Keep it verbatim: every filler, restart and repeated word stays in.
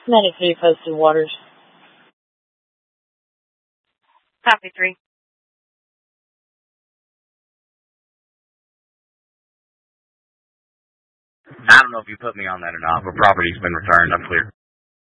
ninety-three Posted Waters. Copy three. I don't know if you put me on that or not, but property's been returned. I'm clear.